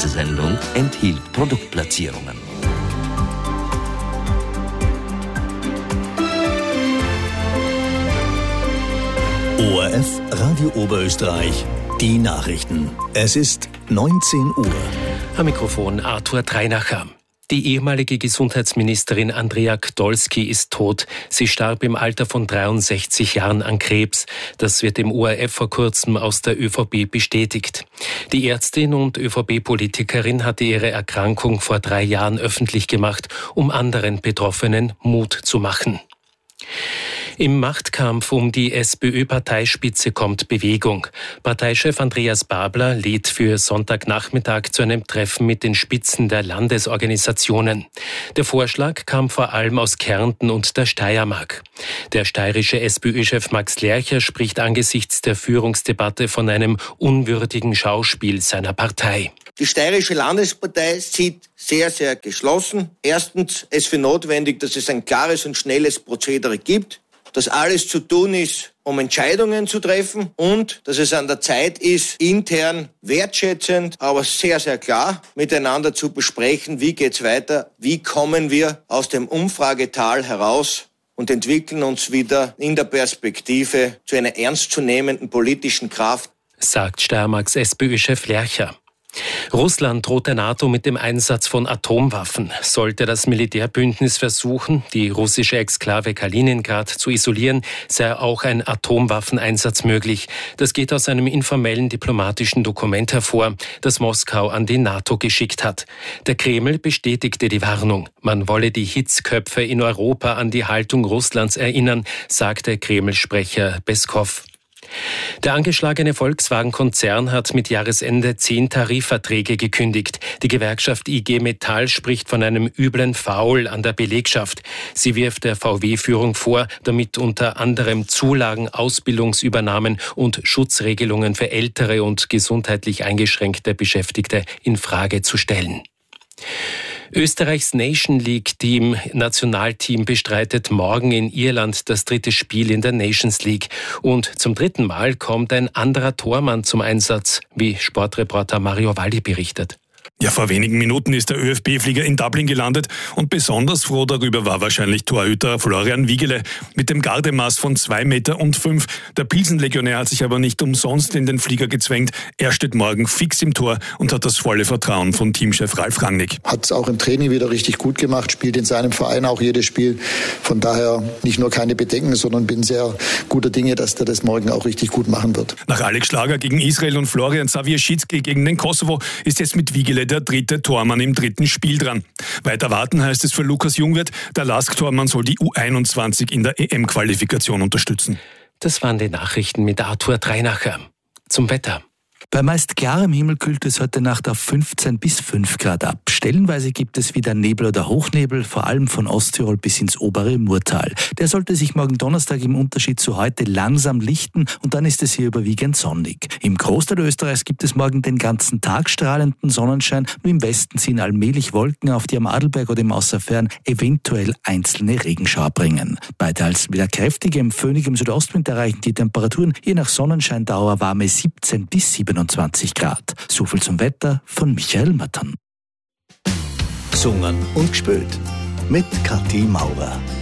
Diese Sendung enthielt Produktplatzierungen. ORF Radio Oberösterreich, die Nachrichten. Es ist 19 Uhr. Am Mikrofon Arthur Dreinacher. Die ehemalige Gesundheitsministerin Andrea Gdolski ist tot. Sie starb im Alter von 63 Jahren an Krebs. Das wird dem ORF vor kurzem aus der ÖVP bestätigt. Die Ärztin und ÖVP-Politikerin hatte ihre Erkrankung vor 3 Jahren öffentlich gemacht, um anderen Betroffenen Mut zu machen. Im Machtkampf um die SPÖ-Parteispitze kommt Bewegung. Parteichef Andreas Babler lädt für Sonntagnachmittag zu einem Treffen mit den Spitzen der Landesorganisationen. Der Vorschlag kam vor allem aus Kärnten und der Steiermark. Der steirische SPÖ-Chef Max Lercher spricht angesichts der Führungsdebatte von einem unwürdigen Schauspiel seiner Partei. Die steirische Landespartei sieht sehr, sehr geschlossen. Erstens es für notwendig, dass es ein klares und schnelles Prozedere gibt, dass alles zu tun ist, um Entscheidungen zu treffen und dass es an der Zeit ist, intern wertschätzend, aber sehr, sehr klar miteinander zu besprechen, wie geht's weiter, wie kommen wir aus dem Umfragetal heraus und entwickeln uns wieder in der Perspektive zu einer ernstzunehmenden politischen Kraft, sagt Steiermarks SPÖ-Chef Lercher. Russland droht der NATO mit dem Einsatz von Atomwaffen. Sollte das Militärbündnis versuchen, die russische Exklave Kaliningrad zu isolieren, sei auch ein Atomwaffeneinsatz möglich. Das geht aus einem informellen diplomatischen Dokument hervor, das Moskau an die NATO geschickt hat. Der Kreml bestätigte die Warnung. Man wolle die Hitzköpfe in Europa an die Haltung Russlands erinnern, sagte Kreml-Sprecher Peskow. Der angeschlagene Volkswagen-Konzern hat mit Jahresende 10 Tarifverträge gekündigt. Die Gewerkschaft IG Metall spricht von einem üblen Foul an der Belegschaft. Sie wirft der VW-Führung vor, damit unter anderem Zulagen, Ausbildungsübernahmen und Schutzregelungen für ältere und gesundheitlich eingeschränkte Beschäftigte in Frage zu stellen. Österreichs Nation League-Team, Nationalteam, bestreitet morgen in Irland das 3. Spiel in der Nations League. Und zum 3. Mal kommt ein anderer Tormann zum Einsatz, wie Sportreporter Mario Valli berichtet. Ja, vor wenigen Minuten ist der ÖFB-Flieger in Dublin gelandet und besonders froh darüber war wahrscheinlich Torhüter Florian Wiegele mit dem Gardemaß von 2,5 Meter. Der Pilsenlegionär hat sich aber nicht umsonst in den Flieger gezwängt. Er steht morgen fix im Tor und hat das volle Vertrauen von Teamchef Ralf Rangnick. Hat es auch im Training wieder richtig gut gemacht, spielt in seinem Verein auch jedes Spiel. Von daher nicht nur keine Bedenken, sondern bin sehr guter Dinge, dass der das morgen auch richtig gut machen wird. Nach Alex Schlager gegen Israel und Florian Zawierczycki gegen den Kosovo ist jetzt mit Wiegele der 3. Tormann im 3. Spiel dran. Weiter warten heißt es für Lukas Jungwirth. Der LASK-Tormann soll die U21 in der EM-Qualifikation unterstützen. Das waren die Nachrichten mit Arthur Dreinacher. Zum Wetter. Bei meist klarem Himmel kühlt es heute Nacht auf 15 bis 5 Grad ab. Stellenweise gibt es wieder Nebel oder Hochnebel, vor allem von Osttirol bis ins obere Murtal. Der sollte sich morgen Donnerstag im Unterschied zu heute langsam lichten und dann ist es hier überwiegend sonnig. Im Großteil Österreichs gibt es morgen den ganzen Tag strahlenden Sonnenschein, nur im Westen ziehen allmählich Wolken auf, die am Adelberg oder im Außerfern eventuell einzelne Regenschauer bringen. Bei teils wieder kräftigem, föhnigem Südostwind erreichen die Temperaturen je nach Sonnenscheindauer warme 17 bis 27 Grad. So viel zum Wetter von Michael Mattern. Gesungen und gespielt mit Kathi Maurer.